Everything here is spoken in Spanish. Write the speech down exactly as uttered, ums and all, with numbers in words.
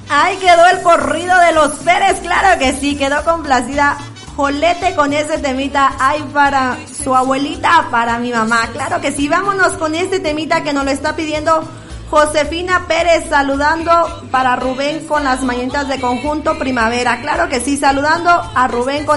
Ahí quedó el corrido de los Pérez, claro que sí, quedó complacida Jolete con ese temita. Ay, para su abuelita, para mi mamá, claro que sí. Vámonos con este temita que nos lo está pidiendo Josefina Pérez, saludando para Rubén con las mañanitas de Conjunto Primavera, claro que sí, saludando a Rubén con